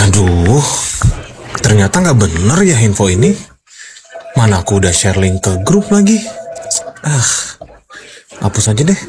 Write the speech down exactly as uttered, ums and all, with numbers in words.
Aduh, ternyata nggak bener ya info ini. Mana aku udah share link ke grup lagi. Ah, hapus aja deh.